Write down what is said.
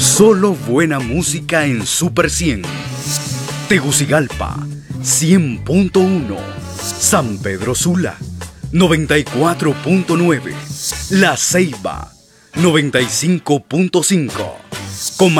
Solo buena música en Super 100. Tegucigalpa, 100.1. San Pedro Sula, 94.9. La Ceiba, 95.5.